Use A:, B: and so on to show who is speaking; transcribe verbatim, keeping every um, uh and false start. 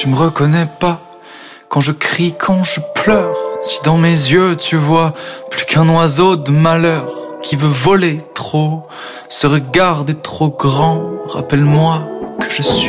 A: tu me reconnais pas. Quand je crie, quand je pleure, si dans mes yeux tu vois plus qu'un oiseau de malheur qui veut voler trop, ce regard est trop grand, rappelle-moi que je suis